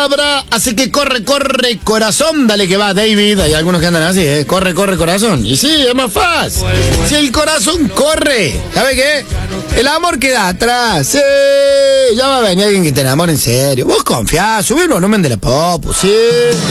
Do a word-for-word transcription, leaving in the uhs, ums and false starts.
palabra, así que corre, corre, corazón. Dale que va, David. Hay algunos que andan así, ¿eh? Corre, corre, corazón. Y sí, es más fácil. Si el corazón corre, ¿sabe qué? El amor queda atrás. Sí, ya va a venir alguien que te enamore en serio. Vos confiás, subí el volumen de la pop, sí.